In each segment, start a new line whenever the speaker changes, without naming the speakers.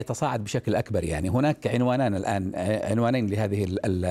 يتصاعد بشكل أكبر. يعني هناك عنوانان الآن، عنوانين لهذه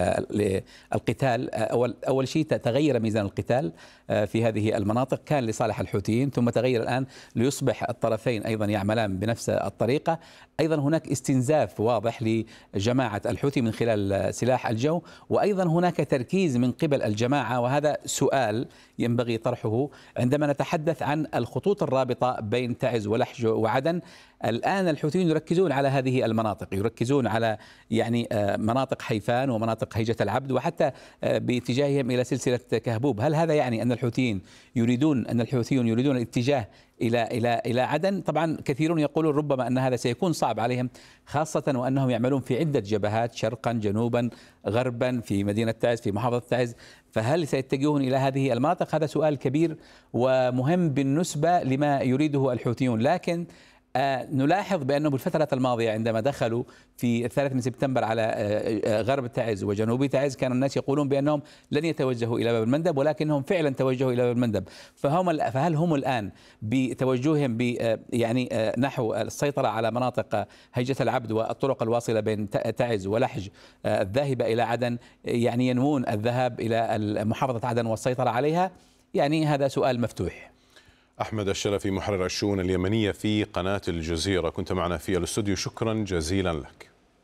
القتال. أول شيء تغير ميزان القتال في هذه المناطق، كان لصالح الحوثيين ثم تغير الآن ليصبح الطرفين أيضا يعملان بنفس الطريقة. أيضا هناك استنزاف واضح لجماعة الحوثي من خلال سلاح الجو، وأيضا هناك تركيز من قبل الجماعة، وهذا سؤال ينبغي طرحه عندما نتحدث عن الخطوط الرابطة بين تعز ولحج وعدن. الآن الحوثيون يركزون على هذه المناطق، يركزون على يعني مناطق حيفان ومناطق هيجة العبد، وحتى باتجاههم إلى سلسلة كهبوب. هل هذا يعني أن الحوثيون يريدون الاتجاه إلى عدن؟ طبعا كثيرون يقولون ربما أن هذا سيكون صعب عليهم، خاصة وأنهم يعملون في عدة جبهات، شرقا جنوبا غربا، في مدينة تعز، في محافظة تعز. فهل سيتجهون إلى هذه المناطق؟ هذا سؤال كبير ومهم بالنسبة لما يريده الحوثيون. لكن نلاحظ بأنه بالفترة الماضية عندما دخلوا في 3 من سبتمبر على غرب تعز وجنوب تعز، كان الناس يقولون بأنهم لن يتوجهوا إلى باب المندب، ولكنهم فعلا توجهوا إلى باب المندب. فهل هم الآن بتوجههم يعني نحو السيطرة على مناطق هيجة العبد والطرق الواصلة بين تعز ولحج الذاهبة إلى عدن، يعني ينوون الذهاب إلى محافظة عدن والسيطرة عليها؟ يعني هذا سؤال مفتوح.
أحمد الشرفي، محرر الشؤون اليمنية في قناة الجزيرة، كنت معنا في الاستوديو، شكرا جزيلا لك.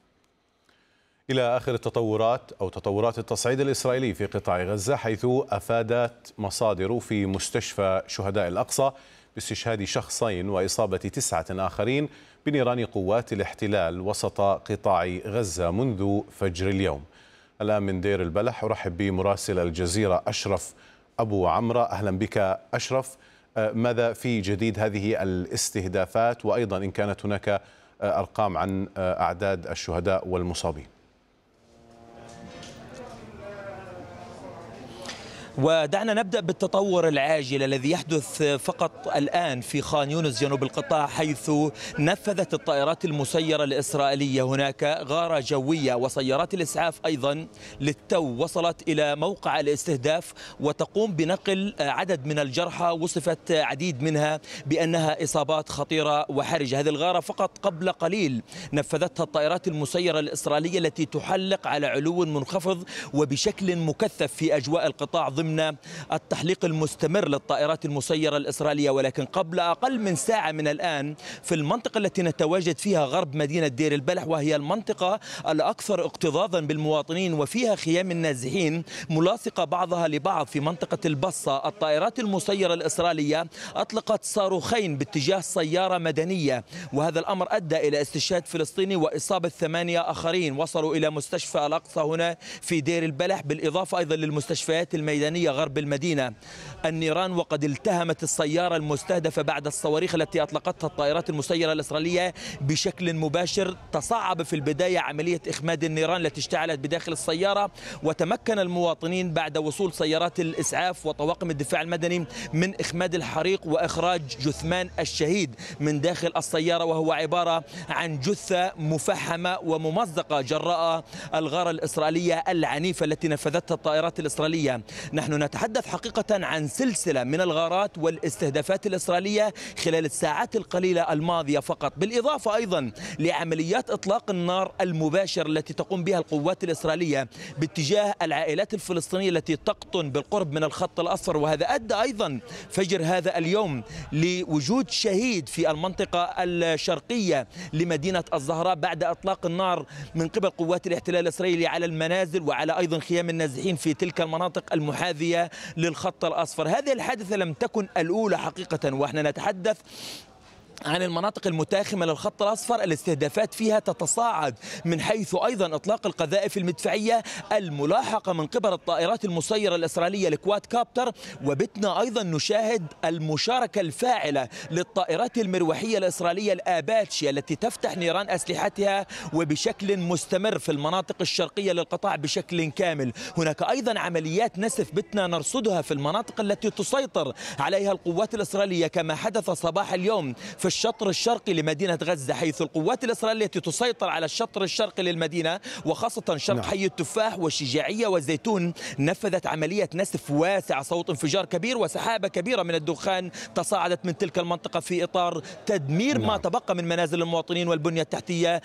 إلى آخر التطورات أو تطورات التصعيد الإسرائيلي في قطاع غزة، حيث أفادت مصادر في مستشفى شهداء الأقصى باستشهاد شخصين وإصابة 9 آخرين بنيران قوات الاحتلال وسط قطاع غزة منذ فجر اليوم. الآن من دير البلح أرحب بمراسل الجزيرة أشرف أبو عمرة. أهلا بك أشرف. ماذا في جديد هذه الاستهدافات، وأيضا إن كانت هناك أرقام عن أعداد الشهداء والمصابين؟
ودعنا نبدأ بالتطور العاجل الذي يحدث فقط الآن في خان يونس جنوب القطاع، حيث نفذت الطائرات المسيرة الإسرائيلية هناك غارة جوية، وسيارات الإسعاف أيضا للتو وصلت إلى موقع الاستهداف وتقوم بنقل عدد من الجرحى، وصفت عديد منها بأنها إصابات خطيرة وحرجة. هذه الغارة فقط قبل قليل نفذتها الطائرات المسيرة الإسرائيلية التي تحلق على علو منخفض وبشكل مكثف في أجواء القطاع ضمن التحليق المستمر للطائرات المسيرة الإسرائيلية. ولكن قبل أقل من ساعة من الآن في المنطقة التي نتواجد فيها غرب مدينة دير البلح، وهي المنطقة الأكثر اكتظاظا بالمواطنين وفيها خيام النازحين ملاصقة بعضها لبعض في منطقة البصة، الطائرات المسيرة الإسرائيلية أطلقت صاروخين باتجاه سيارة مدنية، وهذا الأمر أدى إلى استشهاد فلسطيني وإصابة 8 آخرين. وصلوا إلى مستشفى الأقصى هنا في دير البلح، بالإضافة أيضا للمستشفيات الميدانية غرب المدينة. النيران وقد التهمت السيارة المستهدفة بعد الصواريخ التي أطلقتها الطائرات المسيرة الإسرائيلية بشكل مباشر. تصعب في البداية عملية إخماد النيران التي اشتعلت بداخل السيارة، وتمكن المواطنين بعد وصول سيارات الإسعاف وطواقم الدفاع المدني من إخماد الحريق وإخراج جثمان الشهيد من داخل السيارة، وهو عبارة عن جثة مفحمة وممزقة جراء الغارة الإسرائيلية العنيفة التي نفذتها الطائرات الإسرائيلية. نحن نتحدث حقيقة عن سلسلة من الغارات والاستهدافات الإسرائيلية خلال الساعات القليلة الماضية فقط، بالإضافة أيضا لعمليات إطلاق النار المباشر التي تقوم بها القوات الإسرائيلية باتجاه العائلات الفلسطينية التي تقطن بالقرب من الخط الأصفر. وهذا أدى أيضا فجر هذا اليوم لوجود شهيد في المنطقة الشرقية لمدينة الزهراء بعد إطلاق النار من قبل قوات الاحتلال الإسرائيلي على المنازل وعلى أيضا خيام النازحين في تلك المناطق المحاذية للخط الأصفر. هذه الحادثة لم تكن الأولى حقيقة، وإحنا نتحدث عن المناطق المتاخمة للخط الأصفر. الاستهدافات فيها تتصاعد من حيث أيضا إطلاق القذائف المدفعية الملاحقة من قبل الطائرات المسيرة الإسرائيلية الكواد كابتر، وبتنا أيضا نشاهد المشاركة الفاعلة للطائرات المروحية الإسرائيلية الآباتشي التي تفتح نيران أسلحتها وبشكل مستمر في المناطق الشرقية للقطاع بشكل كامل. هناك أيضا عمليات نسف بتنا نرصدها في المناطق التي تسيطر عليها القوات الإسرائيلية، كما حدث صباح اليوم في في الشطر الشرقي لمدينة غزة، حيث القوات الإسرائيلية التي تسيطر على الشطر الشرقي للمدينة وخاصة شرق حي التفاح والشجاعية والزيتون نفذت عملية نسف واسعة صوت انفجار كبير وسحابة كبيرة من الدخان تصاعدت من تلك المنطقة في إطار تدمير ما تبقى من منازل المواطنين والبنية التحتية